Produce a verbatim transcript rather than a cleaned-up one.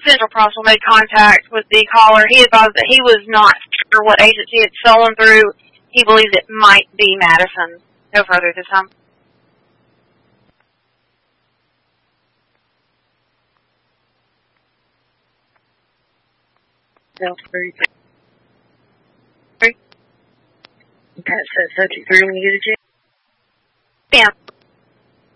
Central Crossville made contact with the caller. He advised that he was not sure what agency it's stolen through. He believes it might be Madison. No further this time. South three. Three. Okay, so subject three when you get a check? Yeah.